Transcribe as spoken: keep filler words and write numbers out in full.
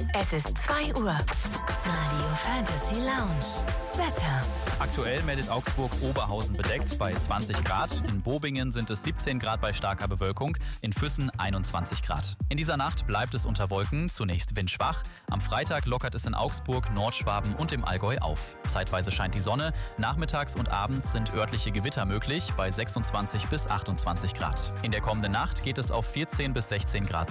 Es ist zwei Uhr. Radio Fantasy Lounge. Wetter. Aktuell meldet Augsburg Oberhausen bedeckt bei zwanzig Grad. In Bobingen sind es siebzehn Grad bei starker Bewölkung, in Füssen einundzwanzig Grad. In dieser Nacht bleibt es unter Wolken, zunächst windschwach. Am Freitag lockert es in Augsburg, Nordschwaben und im Allgäu auf. Zeitweise scheint die Sonne, nachmittags und abends sind örtliche Gewitter möglich bei sechsundzwanzig bis achtundzwanzig Grad. In der kommenden Nacht geht es auf vierzehn bis sechzehn Grad